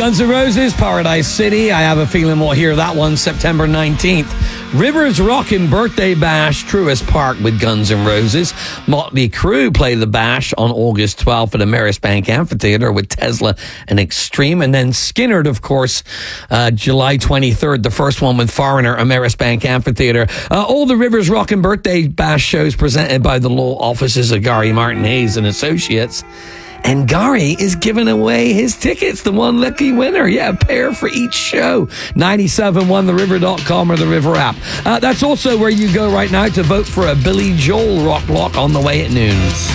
Guns N' Roses, Paradise City. I have a feeling we'll hear that one September 19th. Rivers Rockin' Birthday Bash, Truist Park with Guns N' Roses. Motley Crue play the Bash on August 12th at Amerisbank Amphitheater with Tesla and Extreme. And then Skynyrd, of course, July 23rd, the first one with Foreigner, Amerisbank Amphitheater. All the Rivers Rockin' Birthday Bash shows presented by the law offices of Gary Martin Hayes and Associates. And Gary is giving away his tickets, the one lucky winner. Yeah, a pair for each show. 971theriver.com or the River app. That's also where you go right now to vote for a Billy Joel rock block on the way at noon.